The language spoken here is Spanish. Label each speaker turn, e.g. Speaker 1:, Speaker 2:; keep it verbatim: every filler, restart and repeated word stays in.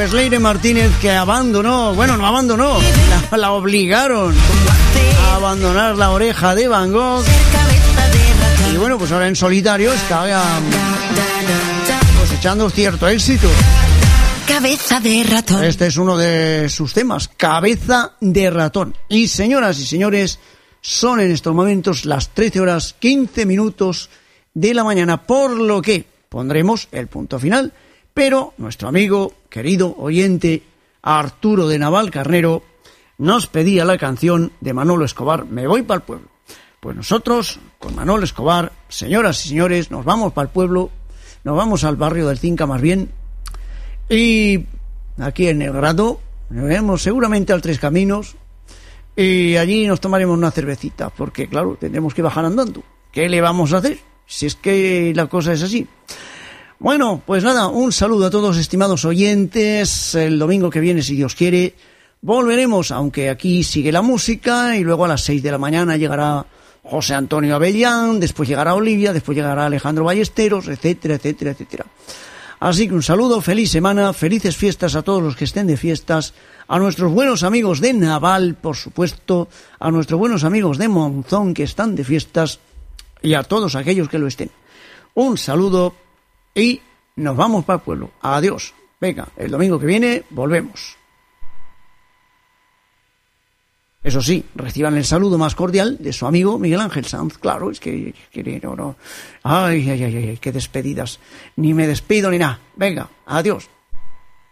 Speaker 1: pues Leire Martínez, que abandonó, bueno, no abandonó, la, la obligaron a abandonar La Oreja de Van Gogh. Y bueno, pues ahora en solitario está cosechando cierto éxito.
Speaker 2: Cabeza de ratón.
Speaker 1: Este es uno de sus temas, Cabeza de ratón. Y señoras y señores, son en estos momentos las trece horas quince minutos de la mañana, por lo que pondremos el punto final. Pero nuestro amigo, querido oyente, Arturo de Navalcarnero, nos pedía la canción de Manolo Escobar, Me voy para el pueblo. Pues nosotros, con Manolo Escobar, señoras y señores, nos vamos para el pueblo, nos vamos al barrio del Cinca más bien, y aquí en el Grado, nos veremos seguramente al Tres Caminos, y allí nos tomaremos una cervecita, porque claro, tendremos que bajar andando. ¿Qué le vamos a hacer? Si es que la cosa es así. Bueno, pues nada, un saludo a todos, estimados oyentes. El domingo que viene, si Dios quiere, volveremos, aunque aquí sigue la música, y luego a las seis de la mañana llegará José Antonio Avellán, después llegará Olivia, después llegará Alejandro Ballesteros, etcétera, etcétera, etcétera. Así que un saludo, feliz semana, felices fiestas a todos los que estén de fiestas, a nuestros buenos amigos de Naval, por supuesto, a nuestros buenos amigos de Monzón que están de fiestas, y a todos aquellos que lo estén. Un saludo y nos vamos para el pueblo. Adiós. Venga, el domingo que viene volvemos. Eso sí, reciban el saludo más cordial de su amigo Miguel Ángel Sanz. Claro, es que... que no, no. Ay, ay, ay, ay, qué despedidas. Ni me despido ni nada. Venga, adiós.